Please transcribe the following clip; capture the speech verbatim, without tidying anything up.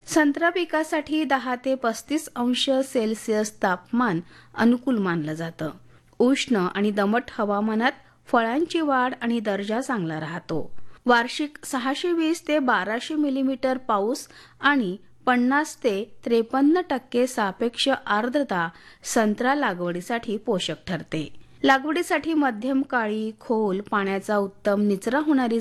संत्रा पिकासाठी दहा ते पस्तीस अंश सेल्सिअस तापमान अनुकूल मानलं जातं. उष्ण आणि दमट हवामानात फळांची वाढ आणि दर्जा चांगला राहतो. वार्षिक सहाशे वीस ते बाराशे मिलीमीटर पाऊस आणि पन्नास ते त्रेपन्न टक्के सापेक्ष आर्द्रता संत्रा लागवडीसाठी पोषक ठरते. लागवडीसाठी मध्यम काळी खोल पाण्याचा उत्तम निचरा होणारी